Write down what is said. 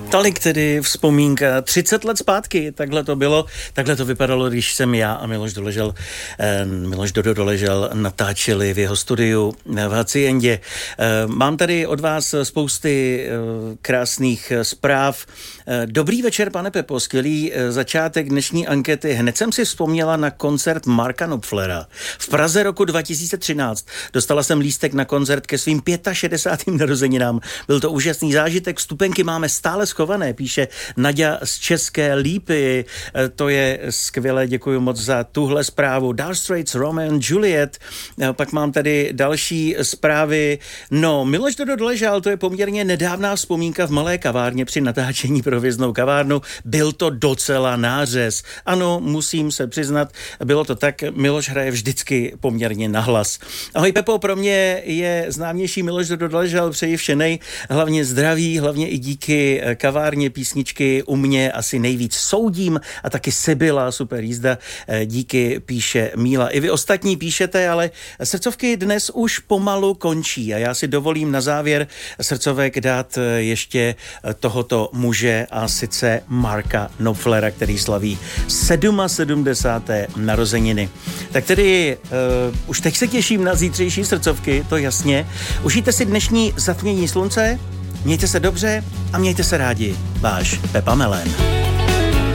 Tolik tedy vzpomínka 30 let zpátky, takhle to bylo, takhle to vypadalo, když jsem já a Miloš Dodo Doležel natáčeli v jeho studiu v Haciendě. Mám tady od vás spousty krásných zpráv. Dobrý večer, pane Pepo, skvělý začátek dnešní ankety. Hned jsem si vzpomněla na koncert Marka Knopflera v Praze roku 2013. Dostala jsem lístek na koncert ke svým 65. narozeninám. Byl to úžasný zážitek, vstupenky máme stále schované, píše Naďa z České Lípy. To je skvělé, děkuji moc za tuhle zprávu. Dire Straits, Romeo and Juliet. Pak mám tady další zprávy. No, Miloš Dodo Doležal, to je poměrně nedávná vzpomínka v malé kavárně při natáčení pro Hvězdnou kavárnu. Byl to docela nářez. Ano, musím se přiznat, bylo to tak, Miloš hraje vždycky poměrně nahlas. Ahoj Pepo, pro mě je známější Miloš Dodo Doležal, přeji všenej, hlavně zdraví, hlavně i díky kavárně písničky u mě asi nejvíc soudím a taky Sibylla, super jízda, díky, píše Míla. I vy ostatní píšete, ale srdcovky dnes už pomalu končí a já si dovolím na závěr srdcovek dát ještě tohoto muže a sice Marka Knopflera, který slaví 77. narozeniny. Tak tedy už teď se těším na zítřejší srdcovky, to jasně. Užijte si dnešní zatmění slunce, mějte se dobře a mějte se rádi. Váš Pepa Melen.